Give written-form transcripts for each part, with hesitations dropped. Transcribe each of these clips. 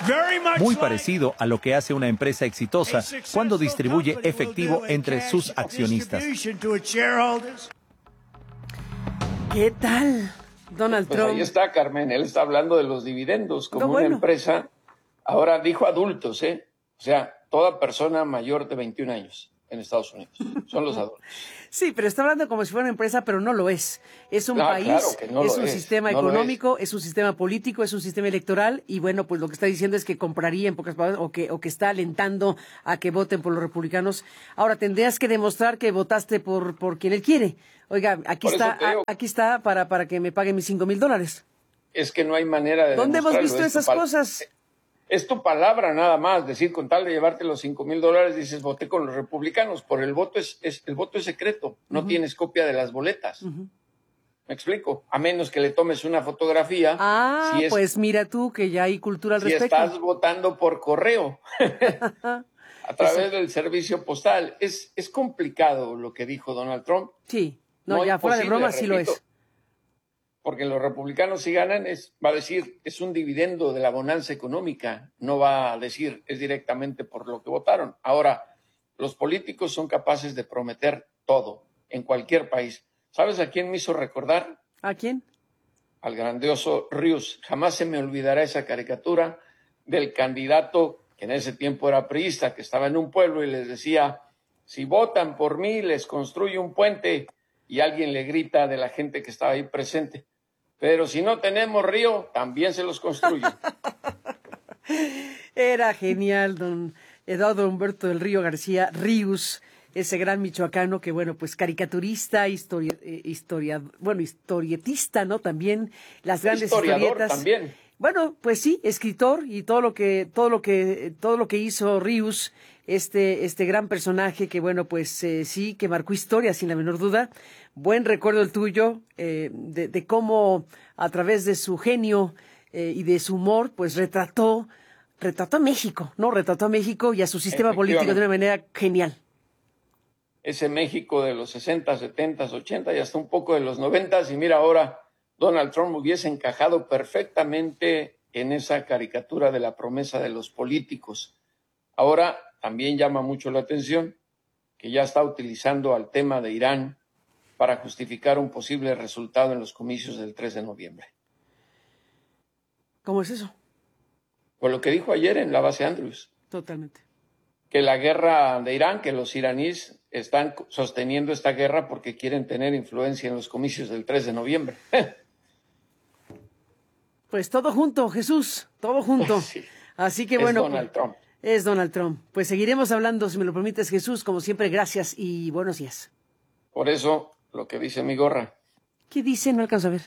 muy parecido a lo que hace una empresa exitosa cuando distribuye efectivo entre sus accionistas. ¿Qué tal, Donald Pues Trump? ahí está, Carmen, él está hablando de los dividendos como una empresa. Ahora dijo adultos, ¿eh? O sea, toda persona mayor de 21 años en Estados Unidos son los adultos. Sí, pero está hablando como si fuera una empresa, pero no lo es. Es un país, claro que no es lo un es, sistema no lo económico, es un sistema político, es un sistema electoral, y bueno, pues lo que está diciendo es que compraría, en pocas palabras, o que está alentando a que voten por los republicanos. Ahora, tendrías que demostrar que votaste por quien él quiere. Oiga, aquí está para que me paguen mis $5,000. Es que no hay manera de ¿Dónde hemos demostrarlo. visto esas cosas? Es tu palabra nada más, decir, con tal de llevarte los $5,000, dices, voté con los republicanos, por el voto el voto es secreto, no tienes copia de las boletas. ¿Me explico? A menos que le tomes una fotografía. Pues mira tú que ya hay cultura al respecto. Si estás votando por correo, a través del servicio postal. Es complicado lo que dijo Donald Trump. Sí, ya fuera de broma, sí lo es. Porque los republicanos si ganan va a decir es un dividendo de la bonanza económica, no va a decir es directamente por lo que votaron. Ahora, los políticos son capaces de prometer todo en cualquier país. ¿Sabes a quién me hizo recordar? ¿A quién? Al grandioso Rius. Jamás se me olvidará esa caricatura del candidato que en ese tiempo era priista, que estaba en un pueblo y les decía, si votan por mí, les construyo un puente, y alguien le grita de la gente que estaba ahí presente, pero si no tenemos río, también se los construyo. Era genial, don Eduardo Humberto del Río García Ríos, ese gran michoacano que, bueno, pues caricaturista, historietista, ¿no? También las grandes historietas. También. Bueno, pues sí, escritor, y todo lo que hizo Ríos, este gran personaje que, bueno, pues sí, que marcó historia sin la menor duda. Buen recuerdo el tuyo de cómo a través de su genio y de su humor, pues retrató a México, ¿no? Retrató a México y a su sistema político de una manera genial. Ese México de los 60, 70, 80 y hasta un poco de los 90, y mira ahora, Donald Trump hubiese encajado perfectamente en esa caricatura de la promesa de los políticos. Ahora también llama mucho la atención que ya está utilizando al tema de Irán para justificar un posible resultado en los comicios del 3 de noviembre. ¿Cómo es eso? Pues lo que dijo ayer en la base Andrews. Totalmente. Que la guerra de Irán, que los iraníes están sosteniendo esta guerra porque quieren tener influencia en los comicios del 3 de noviembre. Pues todo junto, Jesús, todo junto. Sí. Así que bueno. Es Donald Trump. Es Donald Trump. Pues seguiremos hablando, si me lo permites, Jesús. Como siempre, gracias y buenos días. Por eso, lo que dice mi gorra. ¿Qué dice? No alcanzo a ver.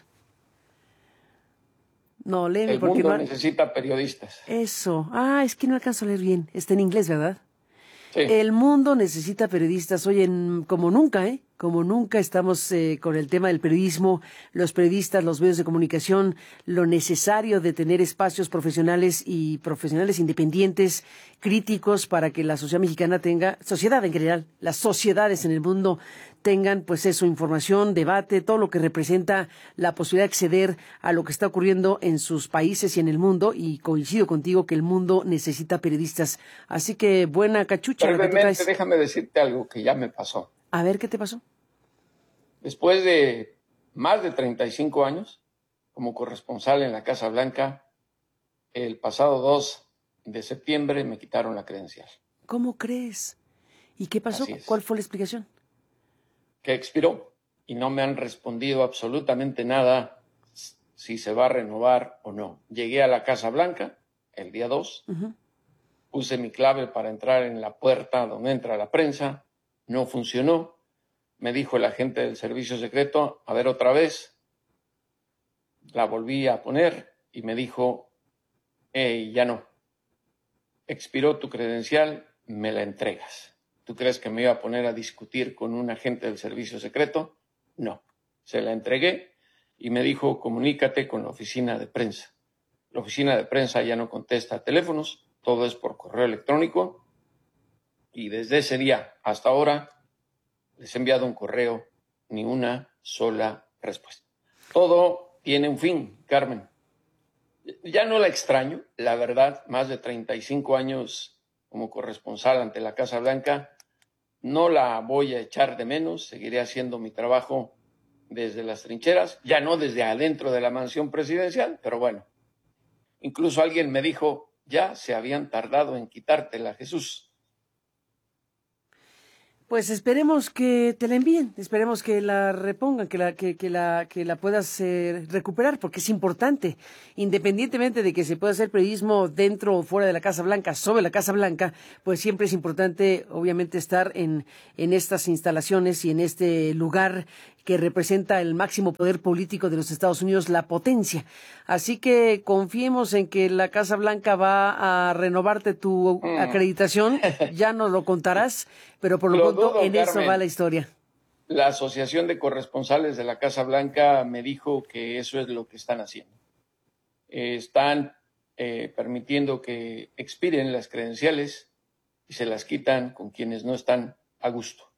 No, léeme. El mundo necesita periodistas. Eso. Es que no alcanzo a leer bien. Está en inglés, ¿verdad? Sí. El mundo necesita periodistas. Oye, como nunca, como nunca estamos con el tema del periodismo, los periodistas, los medios de comunicación, lo necesario de tener espacios profesionales y profesionales independientes, críticos, para que la sociedad mexicana sociedad en general, las sociedades en el mundo tengan, pues eso, información, debate, todo lo que representa la posibilidad de acceder a lo que está ocurriendo en sus países y en el mundo, y coincido contigo que el mundo necesita periodistas. Así que buena cachucha. Brevemente, déjame decirte algo que ya me pasó. A ver, ¿qué te pasó? Después de más de 35 años como corresponsal en la Casa Blanca, el pasado 2 de septiembre me quitaron la credencial. ¿Cómo crees? ¿Y qué pasó? ¿Cuál fue la explicación? Que expiró y no me han respondido absolutamente nada si se va a renovar o no. Llegué a la Casa Blanca el día 2, puse mi clave para entrar en la puerta donde entra la prensa, no funcionó. Me dijo el agente del servicio secreto, a ver otra vez. La volví a poner y me dijo, ya no. Expiró tu credencial, me la entregas. ¿Tú crees que me iba a poner a discutir con un agente del servicio secreto? No. Se la entregué y me dijo, comunícate con la oficina de prensa. La oficina de prensa ya no contesta teléfonos, todo es por correo electrónico. Y desde ese día hasta ahora les he enviado un correo, ni una sola respuesta. Todo tiene un fin, Carmen. Ya no la extraño, la verdad, más de 35 años como corresponsal ante la Casa Blanca, no la voy a echar de menos, seguiré haciendo mi trabajo desde las trincheras, ya no desde adentro de la mansión presidencial, pero bueno, incluso alguien me dijo, ya se habían tardado en quitártela, Jesús. Pues esperemos que te la envíen, esperemos que la repongan, que la puedas recuperar, porque es importante, independientemente de que se pueda hacer periodismo dentro o fuera de la Casa Blanca, sobre la Casa Blanca, pues siempre es importante, obviamente, estar en estas instalaciones y en este lugar que representa el máximo poder político de los Estados Unidos, la potencia. Así que confiemos en que la Casa Blanca va a renovarte tu acreditación, ya nos lo contarás, pero por lo pronto dudo, en eso Carmen. va la historia. La Asociación de Corresponsales de la Casa Blanca me dijo que eso es lo que están haciendo. Están permitiendo que expiren las credenciales y se las quitan con quienes no están a gusto.